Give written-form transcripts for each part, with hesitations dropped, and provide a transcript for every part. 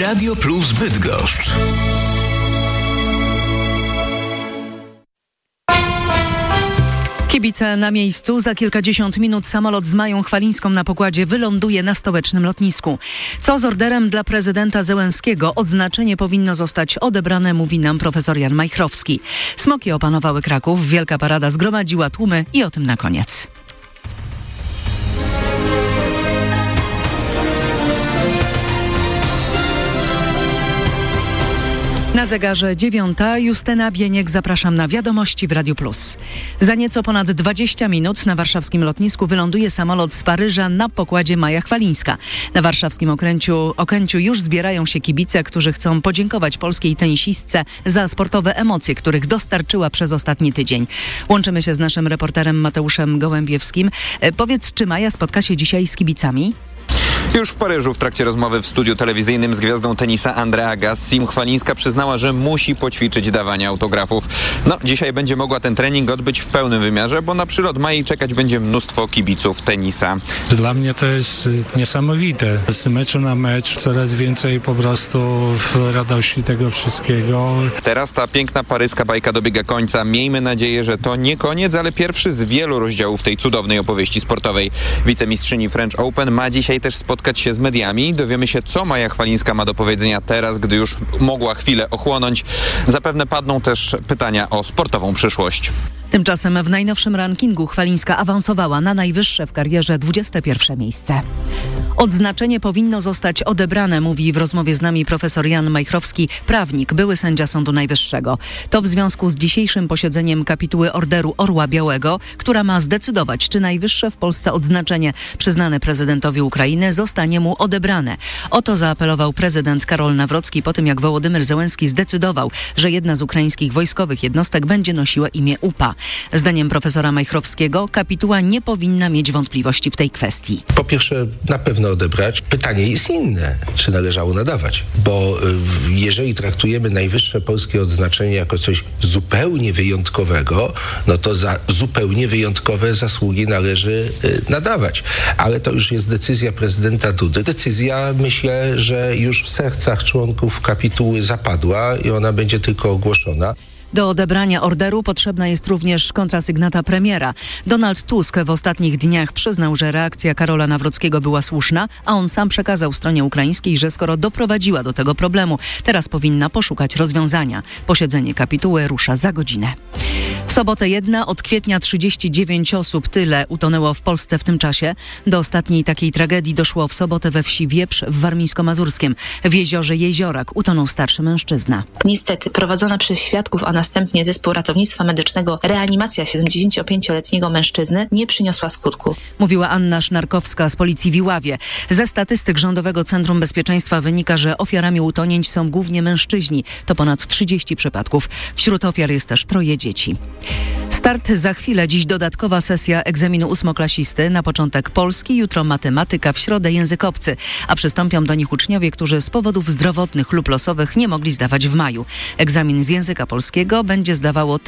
Radio Plus Bydgoszcz. Kibice na miejscu. Za kilkadziesiąt minut samolot z Mają Chwalińską na pokładzie wyląduje na stołecznym lotnisku. Co z orderem dla prezydenta Zełenskiego? Odznaczenie powinno zostać odebrane, mówi nam profesor Jan Majchrowski. Smoki opanowały Kraków, wielka parada zgromadziła tłumy i o tym na koniec. Na zegarze 9:00. Justyna Bieniek, zapraszam na wiadomości w Radiu Plus. Za nieco ponad 20 minut na warszawskim lotnisku wyląduje samolot z Paryża na pokładzie Maja Chwalińska. Na warszawskim Okęciu już zbierają się kibice, którzy chcą podziękować polskiej tenisistce za sportowe emocje, których dostarczyła przez ostatni tydzień. Łączymy się z naszym reporterem Mateuszem Gołębiewskim. Powiedz, czy Maja spotka się dzisiaj z kibicami? Już w Paryżu w trakcie rozmowy w studiu telewizyjnym z gwiazdą tenisa Andrea Agassi Chwalińska przyznała, że musi poćwiczyć dawanie autografów. Dzisiaj będzie mogła ten trening odbyć w pełnym wymiarze, bo na przylot Mai czekać będzie mnóstwo kibiców tenisa. Dla mnie to jest niesamowite. Z meczu na mecz coraz więcej po prostu radości tego wszystkiego. Teraz ta piękna paryska bajka dobiega końca. Miejmy nadzieję, że to nie koniec, ale pierwszy z wielu rozdziałów tej cudownej opowieści sportowej. Wicemistrzyni French Open ma dzisiaj też spotkać się z mediami. Dowiemy się, co Maja Chwalińska ma do powiedzenia teraz, gdy już mogła chwilę ochłonąć. Zapewne padną też pytania o sportową przyszłość. Tymczasem w najnowszym rankingu Chwalińska awansowała na najwyższe w karierze 21. miejsce. Odznaczenie powinno zostać odebrane, mówi w rozmowie z nami profesor Jan Majchrowski, prawnik, były sędzia Sądu Najwyższego. To w związku z dzisiejszym posiedzeniem kapituły Orderu Orła Białego, która ma zdecydować, czy najwyższe w Polsce odznaczenie przyznane prezydentowi Ukrainy zostanie mu odebrane. O to zaapelował prezydent Karol Nawrocki po tym, jak Wołodymyr Zełenski zdecydował, że jedna z ukraińskich wojskowych jednostek będzie nosiła imię UPA. Zdaniem profesora Majchrowskiego kapituła nie powinna mieć wątpliwości w tej kwestii. Po pierwsze, na pewno odebrać. Pytanie jest inne, czy należało nadawać. Bo jeżeli traktujemy najwyższe polskie odznaczenie jako coś zupełnie wyjątkowego, no to za zupełnie wyjątkowe zasługi należy nadawać. Ale to już jest decyzja prezydenta Dudy. Decyzja, myślę, że już w sercach członków kapituły zapadła i ona będzie tylko ogłoszona. Do odebrania orderu potrzebna jest również kontrasygnata premiera. Donald Tusk w ostatnich dniach przyznał, że reakcja Karola Nawrockiego była słuszna, a on sam przekazał stronie ukraińskiej, że skoro doprowadziła do tego problemu, teraz powinna poszukać rozwiązania. Posiedzenie kapituły rusza za godzinę. W sobotę od kwietnia 39 osób, tyle utonęło w Polsce w tym czasie. Do ostatniej takiej tragedii doszło w sobotę we wsi Wieprz w Warmińsko-Mazurskiem. W jeziorze Jeziorak utonął starszy mężczyzna. Niestety prowadzona przez świadków, a następnie zespół ratownictwa medycznego reanimacja 75-letniego mężczyzny nie przyniosła skutku. Mówiła Anna Sznarkowska z policji w Iławie. Ze statystyk Rządowego Centrum Bezpieczeństwa wynika, że ofiarami utonięć są głównie mężczyźni. To ponad 30 przypadków. Wśród ofiar jest też 3 dzieci. Start za chwilę. Dziś dodatkowa sesja egzaminu ósmoklasisty. Na początek polski, jutro matematyka, w środę język obcy. A przystąpią do nich uczniowie, którzy z powodów zdrowotnych lub losowych nie mogli zdawać w maju. Egzamin z języka polskiego będzie zdawało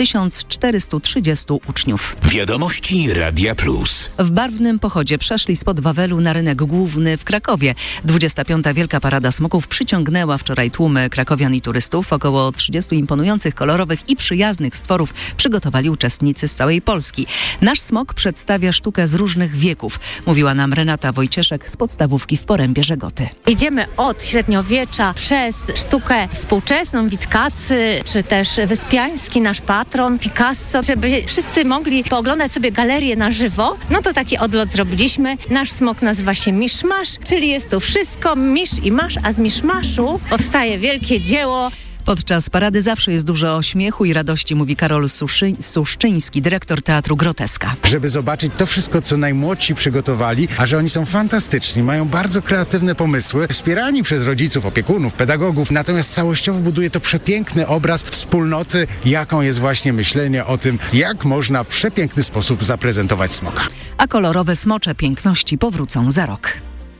1430 uczniów. Wiadomości Radia Plus. W barwnym pochodzie przeszli spod Wawelu na rynek główny w Krakowie. 25. Wielka Parada Smoków przyciągnęła wczoraj tłumy krakowian i turystów. Około 30 imponujących, kolorowych i przyjaznych stworów przygotowali uczestnicy z całej Polski. Nasz smok przedstawia sztukę z różnych wieków, mówiła nam Renata Wojcieszek z podstawówki w Porębie Żegoty. Idziemy od średniowiecza przez sztukę współczesną, Witkacy, czy też Wyspiański, nasz patron, Picasso, żeby wszyscy mogli pooglądać sobie galerię na żywo. No to taki odlot zrobiliśmy. Nasz smok nazywa się Miszmasz, czyli jest tu wszystko, misz i masz, a z miszmaszu powstaje wielkie dzieło. Podczas parady zawsze jest dużo śmiechu i radości, mówi Karol Suszczyński, dyrektor Teatru Groteska. Żeby zobaczyć to wszystko, co najmłodsi przygotowali, a że oni są fantastyczni, mają bardzo kreatywne pomysły, wspierani przez rodziców, opiekunów, pedagogów, natomiast całościowo buduje to przepiękny obraz wspólnoty, jaką jest właśnie myślenie o tym, jak można w przepiękny sposób zaprezentować smoka. A kolorowe smocze piękności powrócą za rok.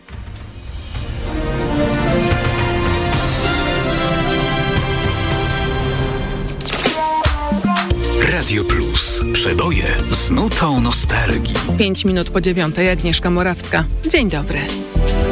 Radio Plus. Przeboje z nutą nostalgii. 5 minut po 9:00. Agnieszka Morawska. Dzień dobry.